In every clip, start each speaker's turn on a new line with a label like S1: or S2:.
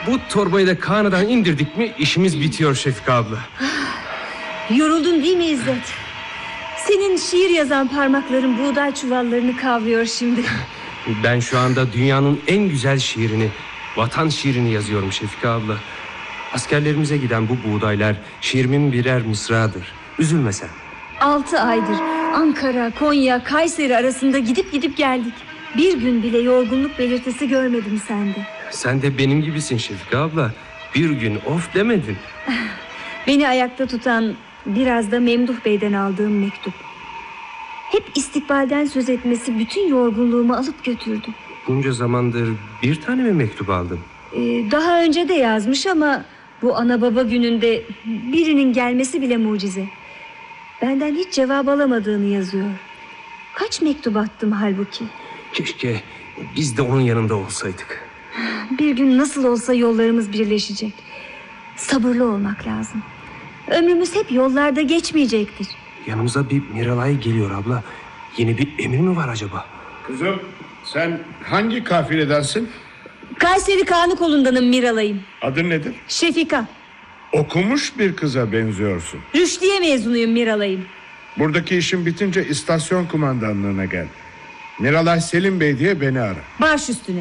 S1: Bu torbayı da kanadan indirdik mi işimiz bitiyor Şefika abla.
S2: Yoruldun değil mi İzzet? Senin şiir yazan parmakların buğday çuvallarını kavruyor şimdi.
S1: Ben şu anda dünyanın en güzel şiirini, vatan şiirini yazıyorum Şefika abla. Askerlerimize giden bu buğdaylar şiirimin birer mısradır. Üzülme sen.
S2: 6 aydır Ankara, Konya, Kayseri arasında gidip geldik. Bir gün bile yorgunluk belirtisi görmedim sende.
S1: Sen de benim gibisin Şefika abla. Bir gün of demedin.
S2: Beni ayakta tutan biraz da Memduh Bey'den aldığım mektup. Hep istikbalden söz etmesi bütün yorgunluğumu alıp götürdü.
S1: Bunca zamandır bir tane mi mektup aldın?
S2: Daha önce de yazmış ama bu ana baba gününde birinin gelmesi bile mucize. Benden hiç cevap alamadığını yazıyor. Kaç mektup attım halbuki.
S1: Keşke biz de onun yanında olsaydık.
S2: Bir gün nasıl olsa yollarımız birleşecek. Sabırlı olmak lazım. Ömrümüz hep yollarda geçmeyecektir.
S1: Yanımıza bir Miralay geliyor abla. Yeni bir emir mi var acaba?
S3: Kızım, sen hangi kafiledensin?
S2: Kayseri Kanı kolundanım Miralay'ım.
S3: Adın nedir?
S2: Şefika.
S3: Okumuş bir kıza benziyorsun.
S2: Rüşdiye mezunuyum Miralay'ım.
S3: Buradaki işin bitince istasyon kumandanlığına gel. Miralay Selim Bey diye beni ara.
S2: Baş üstüne.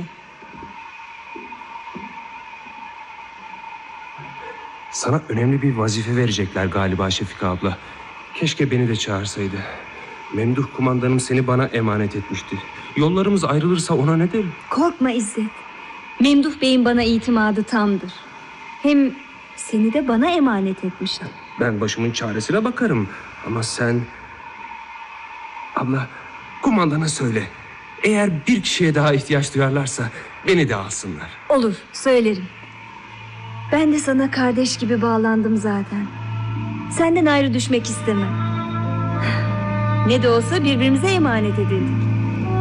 S1: Sana önemli bir vazife verecekler galiba Şefika abla. Keşke beni de çağırsaydı. Memduh kumandanım seni bana emanet etmişti. Yollarımız ayrılırsa ona ne derim?
S2: Korkma İzzet. Memduh Bey'in bana itimadı tamdır. Hem seni de bana emanet etmiş.
S1: Ben başımın çaresine bakarım. Ama sen... Abla, kumandana söyle. Eğer bir kişiye daha ihtiyaç duyarlarsa beni de alsınlar.
S2: Olur, söylerim. Ben de sana kardeş gibi bağlandım zaten. Senden ayrı düşmek istemem. Ne de olsa birbirimize emanet edildik.